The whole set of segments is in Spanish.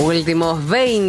Últimos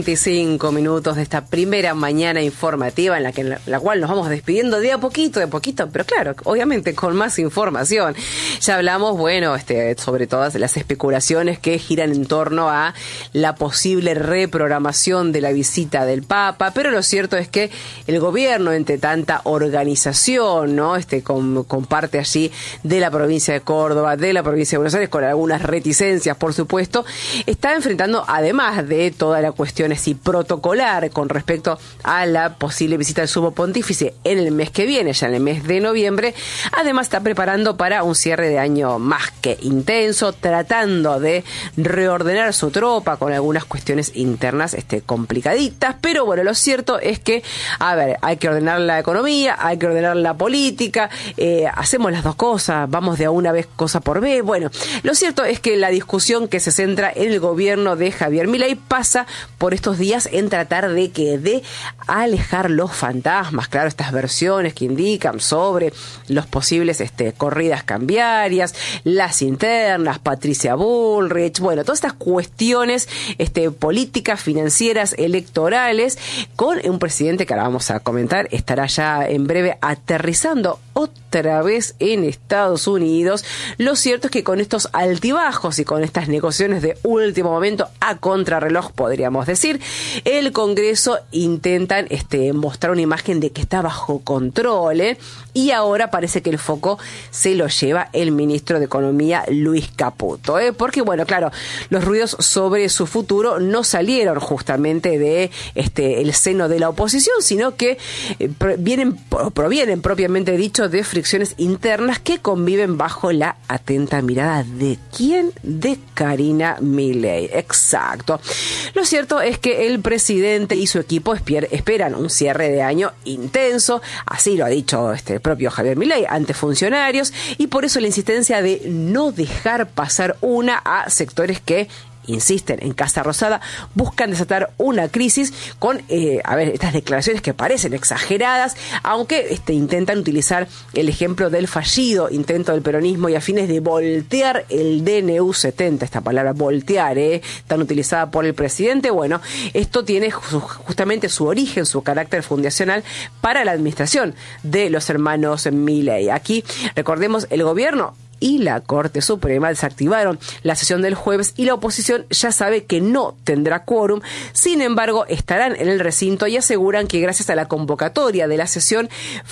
25 minutos de esta primera mañana informativa en la cual nos vamos despidiendo de a poquito, pero claro, obviamente con más información. Ya hablamos, sobre todas las especulaciones que giran en torno a la posible reprogramación de la visita del Papa, pero lo cierto es que el gobierno, entre tanta organización, ¿no? Con parte allí de la provincia de Córdoba, de la provincia de Buenos Aires, con algunas reticencias, por supuesto, está enfrentando, además de toda la cuestión así protocolar con respecto a la posible visita del sumo pontífice en el mes que viene, ya en el mes de noviembre, además está preparando para un cierre de año más que intenso, tratando de reordenar su tropa con algunas cuestiones internas complicaditas, pero bueno, lo cierto es que, hay que ordenar la economía, hay que ordenar la política, hacemos las dos cosas, vamos de a una vez cosa por vez. Bueno, lo cierto es que la discusión que se centra en el gobierno de Javier Milei pasa por estos días en tratar de alejar los fantasmas, claro, estas versiones que indican sobre los posibles corridas cambiarias, las internas, Patricia Bullrich, bueno, todas estas cuestiones políticas, financieras, electorales, con un presidente que ahora vamos a comentar, estará ya en breve aterrizando otra vez en Estados Unidos. Lo cierto es que con estos altibajos y con estas negociaciones de último momento a contrarreloj, podríamos decir, el Congreso intentan mostrar una imagen de que está bajo control, y ahora parece que el foco se lo lleva el ministro de Economía, Luis Caputo, porque bueno, claro, los ruidos sobre su futuro no salieron justamente de el seno de la oposición, sino que provienen propiamente dicho de fricciones internas que conviven bajo la atenta mirada de ¿quién? De Karina Milei. Exacto. Lo cierto es que el presidente y su equipo esperan un cierre de año intenso, así lo ha dicho el propio Javier Milei ante funcionarios, y por eso la insistencia de no dejar pasar a sectores que insisten en Casa Rosada, buscan desatar una crisis con, estas declaraciones que parecen exageradas, aunque intentan utilizar el ejemplo del fallido intento del peronismo y a fines de voltear el DNU 70, esta palabra voltear, tan utilizada por el presidente. Bueno, esto tiene justamente su origen, su carácter fundacional para la administración de los hermanos Milei. Aquí, recordemos, el gobierno y la Corte Suprema desactivaron la sesión del jueves y la oposición ya sabe que no tendrá quórum. Sin embargo, estarán en el recinto y aseguran que gracias a la convocatoria de la sesión,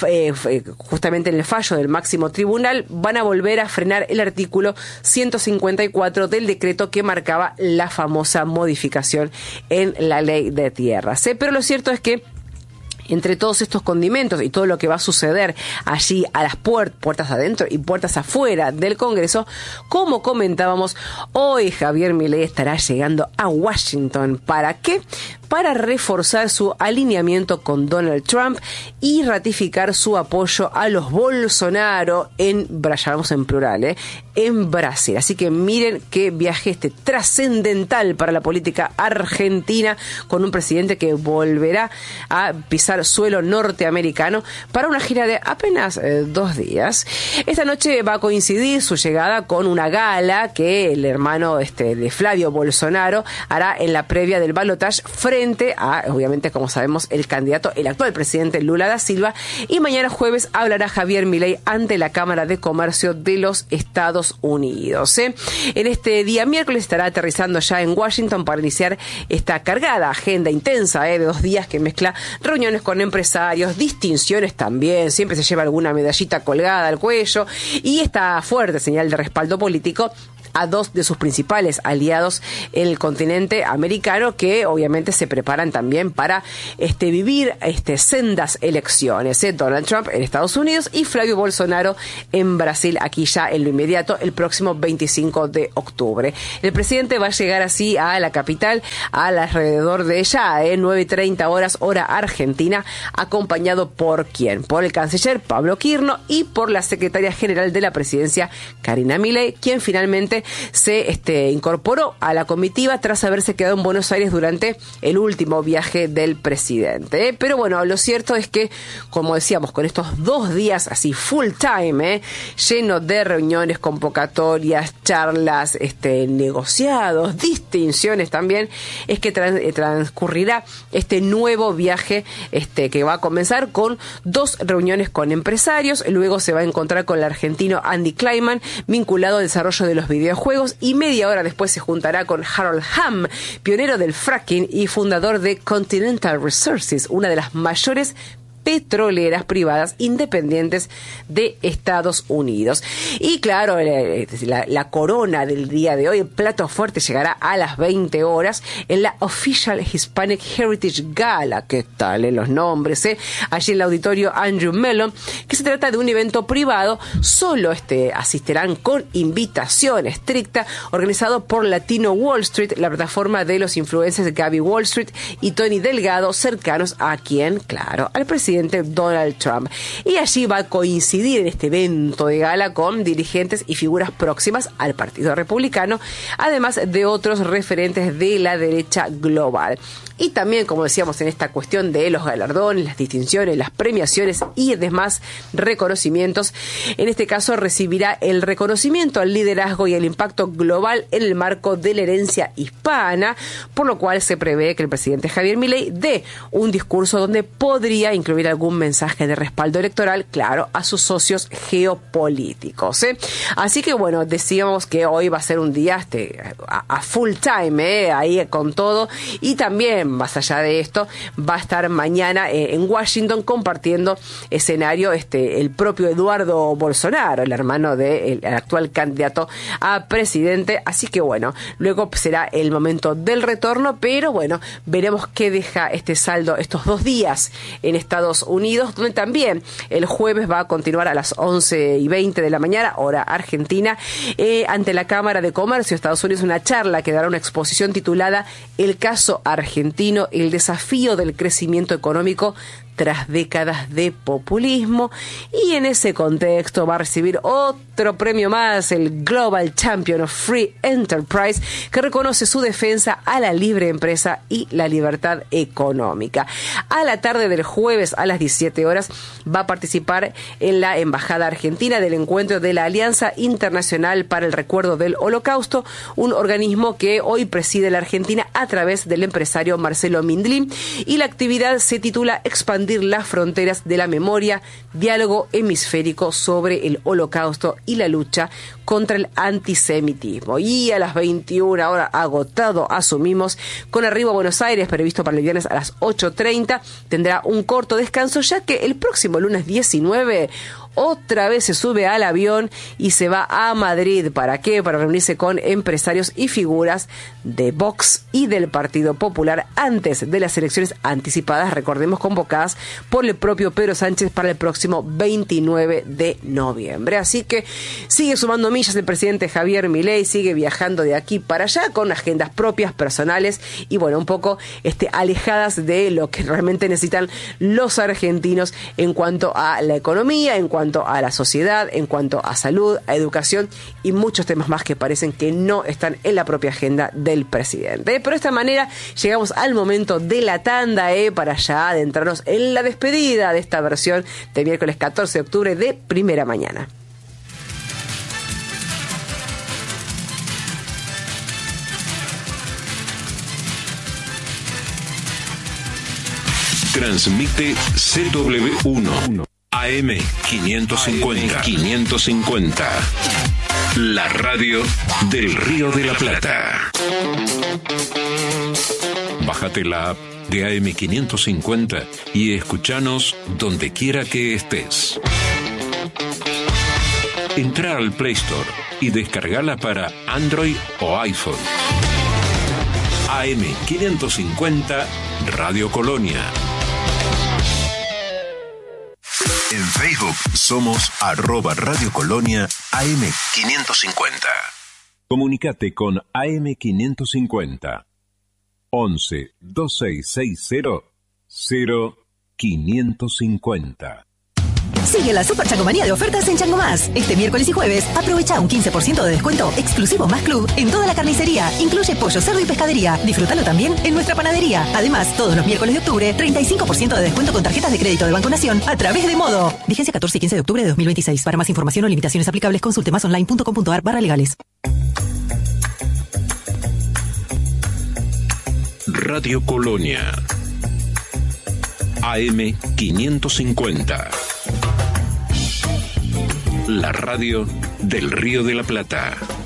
justamente en el fallo del máximo tribunal, van a volver a frenar el artículo 154 del decreto que marcaba la famosa modificación en la ley de tierras. Pero lo cierto es que entre todos estos condimentos y todo lo que va a suceder allí a las puertas adentro y puertas afuera del Congreso, como comentábamos, hoy Javier Milei estará llegando a Washington. ¿Para qué? Para reforzar su alineamiento con Donald Trump y ratificar su apoyo a los Bolsonaro hablamos en plural, en Brasil. Así que miren qué viaje trascendental para la política argentina, con un presidente que volverá a pisar suelo norteamericano para una gira de apenas 2 días. Esta noche va a coincidir su llegada con una gala que el hermano de Flavio Bolsonaro hará en la previa del balotaje frente a, obviamente, como sabemos, el actual presidente Lula da Silva, y mañana jueves hablará Javier Milei ante la Cámara de Comercio de los Estados Unidos. En este día miércoles estará aterrizando ya en Washington para iniciar esta cargada agenda intensa de 2 días que mezcla reuniones con empresarios, distinciones también, siempre se lleva alguna medallita colgada al cuello, y esta fuerte señal de respaldo político a 2 de sus principales aliados en el continente americano, que obviamente se preparan también para vivir sendas elecciones. Donald Trump en Estados Unidos y Flavio Bolsonaro en Brasil, aquí ya en lo inmediato, el próximo 25 de octubre. El presidente va a llegar así a la capital alrededor de 9:30 horas, hora argentina, acompañado por ¿quién? Por el canciller Pablo Quirno y por la secretaria general de la presidencia, Karina Milei, quien finalmente se incorporó a la comitiva tras haberse quedado en Buenos Aires durante el último viaje del presidente. Pero bueno, lo cierto es que, como decíamos, con estos 2 días así full time, lleno de reuniones, convocatorias, charlas, negociados, distinciones también, es que transcurrirá este nuevo viaje que va a comenzar con 2 reuniones con empresarios. Luego se va a encontrar con el argentino Andy Kleiman, vinculado al desarrollo de los videojuegos, y media hora después se juntará con Harold Hamm, pionero del fracking y fundador de Continental Resources, una de las mayores petroleras privadas independientes de Estados Unidos. Y claro, la corona del día de hoy, el plato fuerte, llegará a las 20 horas en la Official Hispanic Heritage Gala. ¿Qué tal los nombres? Allí en el auditorio Andrew Mellon, que se trata de un evento privado, solo asistirán con invitación estricta, organizado por Latino Wall Street, la plataforma de los influencers Gaby Wall Street y Tony Delgado, cercanos a quien, claro, al presidente Donald Trump. Y allí va a coincidir en este evento de gala con dirigentes y figuras próximas al Partido Republicano, además de otros referentes de la derecha global. Y también, como decíamos, en esta cuestión de los galardones, las distinciones, las premiaciones y demás reconocimientos, en este caso recibirá el reconocimiento al liderazgo y el impacto global en el marco de la herencia hispana, por lo cual se prevé que el presidente Javier Milei dé un discurso donde podría incluir algún mensaje de respaldo electoral, claro, a sus socios geopolíticos. Así que bueno, decíamos que hoy va a ser un día a full time, ahí con todo, y también más allá de esto, va a estar mañana en Washington compartiendo escenario el propio Eduardo Bolsonaro, el hermano del actual candidato a presidente. Así que bueno, luego será el momento del retorno, pero bueno, veremos qué deja este saldo estos 2 días en Estados Unidos, donde también el jueves va a continuar a las 11:20 de la mañana, hora argentina, ante la Cámara de Comercio de Estados Unidos, una charla que dará una exposición titulada El caso argentino, el desafío del crecimiento económico tras décadas de populismo. Y en ese contexto va a recibir otro premio más, el Global Champion of Free Enterprise, que reconoce su defensa a la libre empresa y la libertad económica. A la tarde del jueves a las 17 horas va a participar en la Embajada Argentina del encuentro de la Alianza Internacional para el Recuerdo del Holocausto, un organismo que hoy preside la Argentina a través del empresario Marcelo Mindlin, y la actividad se titula Expandir las fronteras de la memoria, diálogo hemisférico sobre el Holocausto y la lucha contra el antisemitismo. Y a las 21 horas, agotado, asumimos, con arribo a Buenos Aires, previsto para el viernes a las 8:30, tendrá un corto descanso, ya que el próximo lunes 19 otra vez se sube al avión y se va a Madrid. ¿Para qué? Para reunirse con empresarios y figuras de Vox y del Partido Popular antes de las elecciones anticipadas, recordemos, convocadas por el propio Pedro Sánchez para el próximo 29 de noviembre. Así que sigue sumando millas el presidente Javier Milei, sigue viajando de aquí para allá con agendas propias, personales y bueno, un poco alejadas de lo que realmente necesitan los argentinos en cuanto a la economía, en cuanto a la sociedad, en cuanto a salud, a educación y muchos temas más que parecen que no están en la propia agenda del presidente. Pero de esta manera llegamos al momento de la tanda, para ya adentrarnos en la despedida de esta versión de miércoles 14 de octubre de Primera Mañana. Transmite CW1 AM 550. La radio del Río de la Plata. Bájate la app de AM 550 y escuchanos donde quiera que estés. Entra al Play Store y descargala para Android o iPhone. AM 550 Radio Colonia. En Facebook somos @Radio Colonia AM550. Comunicate con AM550 11 2660 0550. Sigue la Super Changomanía de ofertas en Chango Más. Este miércoles y jueves, aprovecha un 15% de descuento exclusivo Más Club en toda la carnicería. Incluye pollo, cerdo y pescadería. Disfrútalo también en nuestra panadería. Además, todos los miércoles de octubre, 35% de descuento con tarjetas de crédito de Banco Nación a través de Modo. Vigencia 14 y 15 de octubre de 2026. Para más información o limitaciones aplicables, consulte másonline.com.ar/legales. Radio Colonia. AM 550. La radio del Río de la Plata.